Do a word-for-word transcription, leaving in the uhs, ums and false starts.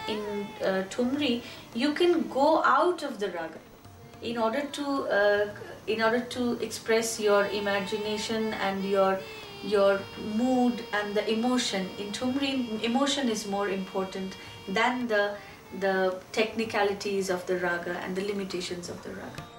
in uh, Thumri, you can go out of the raga in order to uh, in order to express your imagination and your your mood and the emotion. In Thumri, emotion is more important than the the technicalities of the raga and the limitations of the raga.